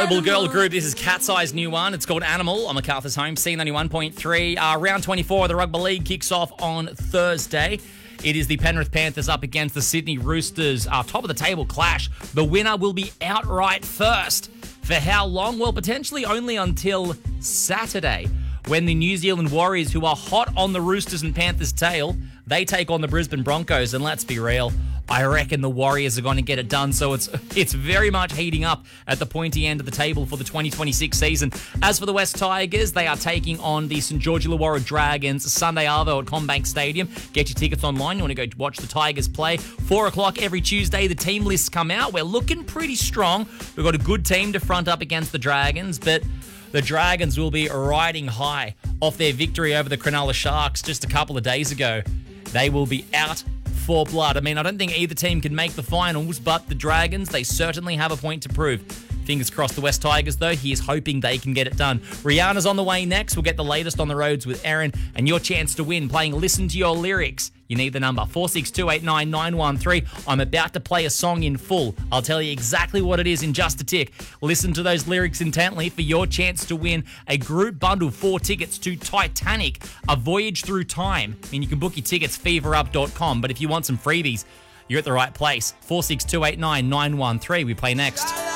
global girl group. This is Cat's Eye's new one. It's called Animal on MacArthur's Home, C91.3. Round 24 of the Rugby League kicks off on Thursday. It is the Penrith Panthers up against the Sydney Roosters. Top of the table clash. The winner will be outright first. For how long? Well, potentially only until Saturday, when the New Zealand Warriors, who are hot on the Roosters and Panthers' tail, they take on the Brisbane Broncos. And let's be real, I reckon the Warriors are going to get it done. So it's very much heating up at the pointy end of the table for the 2026 season. As for the West Tigers, they are taking on the St. George Illawarra Dragons Sunday arvo at CommBank Stadium. Get your tickets online. You want to go watch the Tigers play. 4 o'clock every Tuesday, the team lists come out. We're looking pretty strong. We've got a good team to front up against the Dragons, but the Dragons will be riding high off their victory over the Cronulla Sharks just a couple of days ago. They will be out for blood. I mean, I don't think either team can make the finals, but the Dragons, they certainly have a point to prove. Fingers crossed the West Tigers, though. He is hoping they can get it done. Rihanna's on the way next. We'll get the latest on the roads with Erin and your chance to win playing Listen to Your Lyrics. You need the number 46289 I'm about to play a song in full. I'll tell you exactly what it is in just a tick. Listen to those lyrics intently for your chance to win a group bundle 4 tickets to Titanic, A Voyage Through Time. I mean, you can book your tickets feverup.com, but if you want some freebies, you're at the right place. 46289 We play next.